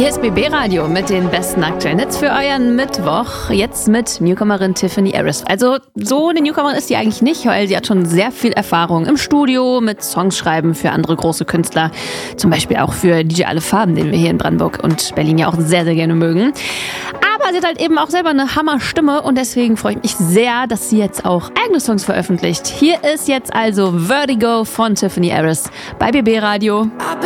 Hier ist BB Radio mit den besten aktuellen Hits für euren Mittwoch. Jetzt mit Newcomerin Tiffany Harris. Also so eine Newcomerin ist sie eigentlich nicht, weil sie hat schon sehr viel Erfahrung im Studio mit Songschreiben für andere große Künstler. Zum Beispiel auch für DJ Alle Farben, den wir hier in Brandenburg und Berlin ja auch sehr, sehr gerne mögen. Aber sie hat halt eben auch selber eine Hammerstimme und deswegen freue ich mich sehr, dass sie jetzt auch eigene Songs veröffentlicht. Hier ist jetzt also Vertigo von Tiffany Harris bei BB Radio.